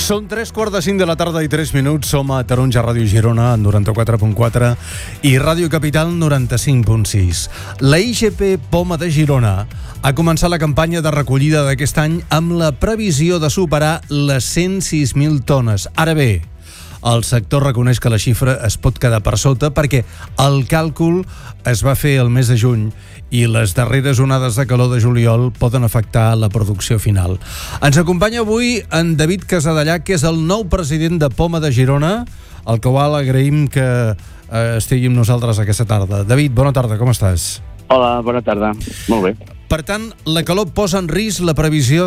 Són 3:45 de la tarda i 3 minuts. Som a Taronja Ràdio Girona, 94.4 i Ràdio Capital 95.6. La IGP Poma de Girona ha començat la campanya de recollida d'aquest any amb la previsió de superar les 106.000 tones. Ara bé, el sector reconeix que la xifra es pot quedar per sota perquè el càlcul es va fer el mes de juny i les darreres onades de calor de juliol poden afectar la producció final. Ens acompanya avui en David Casadellà, que és el nou president de Poma de Girona, al qual agraïm que estigui amb nosaltres aquesta tarda. David, bona tarda, com estàs? Hola, bona tarda. Molt bé. Per tant, la calor posa en risc la previsió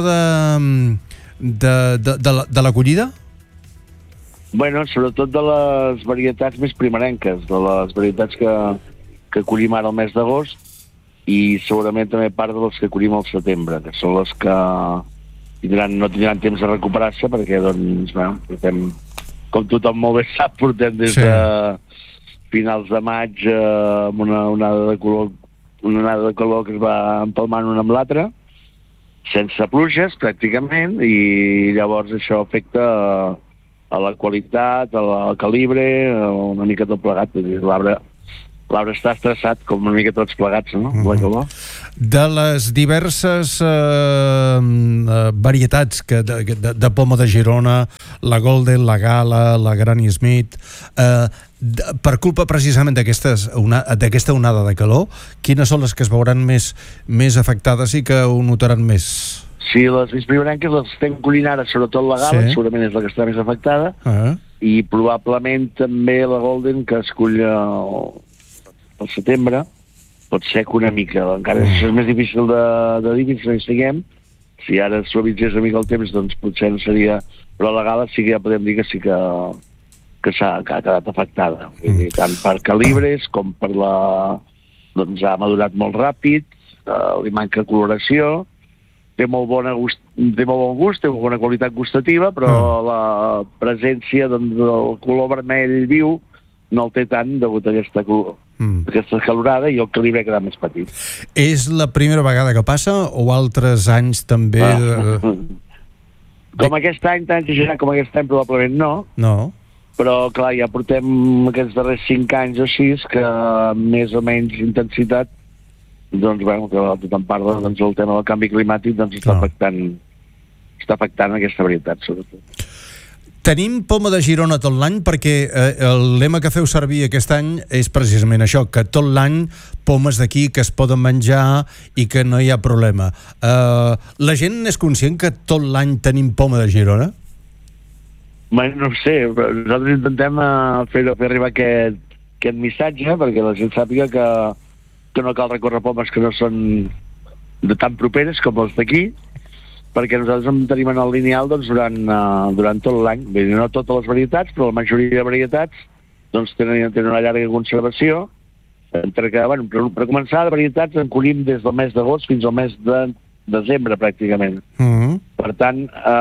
de l'acollida? Bueno, sobretot de les varietats més primerenques, de les varietats que collim ara al mes d'agost, i segurament també part de les que collim al setembre, que són les que no tindran temps de recuperar-se, perquè, doncs, portem, com tothom molt bé sap, portem des de finals de maig amb una onada de calor que es va empalmant una amb l'altra, sense pluges, pràcticament, i llavors això afecta a la qualitat, al calibre, una mica tot plegat. L'arbre està estressat, com una mica tots plegats, no? De les diverses varietats de poma de Girona, la Golden, la Gala, la Granny Smith, per culpa precisament d'aquesta onada de calor, quines són les que es veuran més afectades i que ho notaran més? Sí, les més primerenques les estem collint ara, sobretot la Gala, segurament és la que està més afectada, i probablement també la Golden, que es cull al setembre, pot ser que una mica, encara és més difícil de dir fins on estiguem. Si ara suavitzés una mica el temps, doncs potser no seria, però la Gala sí que ja podem dir que sí que ha quedat afectada, tant per calibres com per doncs ha madurat molt ràpid, li manca coloració, té molt bon gust, té molt bona qualitat gustativa, però la presència del color vermell viu no el té tant degut a aquesta calorada, i el calibre queda més petit. És la primera vegada que passa o altres anys també? Com aquest any, tant exagerat com aquest any probablement no, però clar, ja portem aquests darrers 5 anys o 6 que més o menys intensitat, doncs bueno, que tothom parla, doncs el tema del canvi climàtic doncs està afectant aquesta varietat, sobretot. Tenim poma de Girona tot l'any perquè el lema que feu servir aquest any és precisament això, que tot l'any pomes d'aquí que es poden menjar i que no hi ha problema. La gent és conscient que tot l'any tenim poma de Girona? No ho sé, nosaltres intentem fer arribar aquest missatge perquè la gent sàpiga que no cal recórrer pomes que no són de tan properes com els d'aquí, perquè nosaltres en tenim en el lineal doncs, durant tot l'any. No totes les varietats, però la majoria de varietats doncs, tenen una llarga conservació. Entre que, per començar, de varietats en collim des del mes d'agost fins al mes de desembre, pràcticament. Per tant,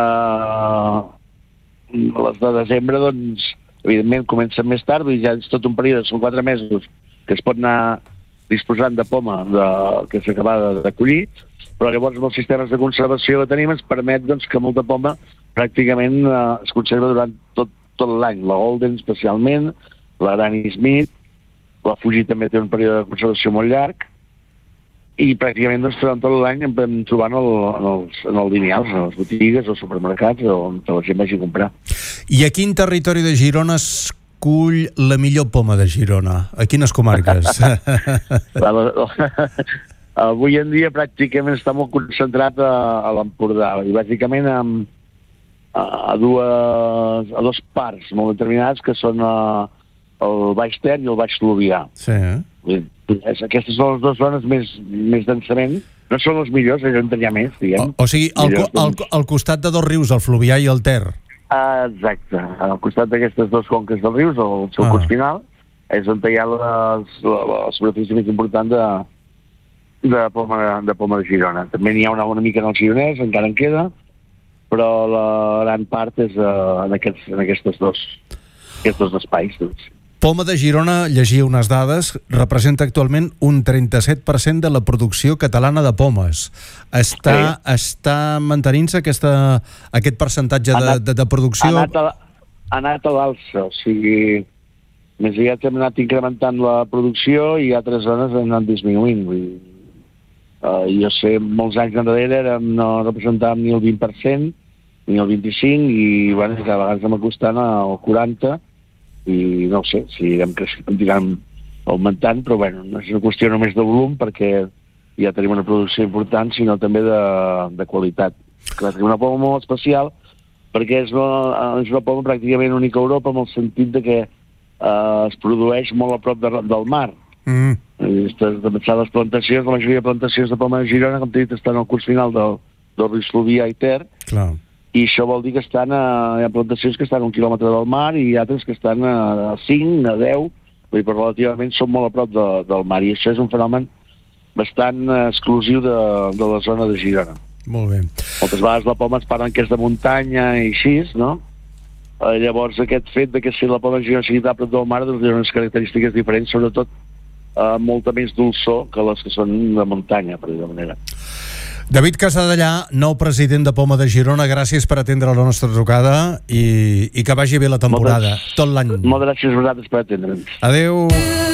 les de desembre, doncs, evidentment, comencen més tard, i ja és tot un període, són 4 mesos, que es pot anar disposant de poma que s'ha acabat de collir, però llavors amb els sistemes de conservació que tenim ens permet doncs, que molta poma pràcticament es conserva durant tot l'any. La Golden especialment, la Granny Smith, la Fuji també té un període de conservació molt llarg, i pràcticament doncs, durant tot l'any en podem trobar en els lineals, en les botigues, als supermercats, on la gent vagi a comprar. I a quin territori de Girona es cull la millor poma de Girona? A quines comarques? Avui en dia pràcticament està molt concentrat a l'Empordà, i bàsicament a dues parts molt determinades, que són el Baix Ter i el Baix Fluvià. Aquestes són les dues zones més densament, no són les millors, en tenia més, diguem. O sigui, al costat de dos rius, el Fluvià i el Ter. Exacte, al costat d'aquestes dues conques dels rius, el seu curs final, és on hi ha la superfície més important de poma de Girona. També n'hi ha una mica en el Gironès, encara en queda, però la gran part és en aquests dos espais. Poma de Girona, llegia unes dades, representa actualment un 37% de la producció catalana de pomes. Està mantenint-se aquest percentatge de producció? Ha anat a l'alça, o sigui, més aviat hem anat incrementant la producció i altres zones han anat disminuint. Jo sé, molts anys enrere no representàvem ni el 20%, ni el 25%, i bueno, cada vegada estem acostant al 40%, i no sé si continuem augmentant, però bueno, no és una qüestió només de volum, perquè ja tenim una producció important, sinó també de qualitat. Clar, tenim una poma molt especial, perquè és una poma pràcticament única a Europa, en el sentit de que es produeix molt a prop del mar. De pensar les plantacions, la majoria de plantacions de poma de Girona, com t'he dit, estan al curs final del riu Fluvià i Ter. Clar. I això vol dir que hi ha plantacions que estan a 1 quilòmetre del mar i altres que estan a 5, a 10, però relativament són molt a prop del mar, i això és un fenomen bastant exclusiu de la zona de Girona. Molt bé. Moltes vegades la poma es parlen que és de muntanya i així, no? Llavors aquest fet de que si la poma de Girona sigui a prop del mar doncs té unes característiques diferents, sobretot molta més dolçor que les que són de muntanya, per dir-ho manera. David Casadellà, nou president de Poma de Girona, gràcies per atendre la nostra trucada i que vagi bé la temporada, tot l'any. Moltes gràcies a vosaltres per atendre'ns. Adéu.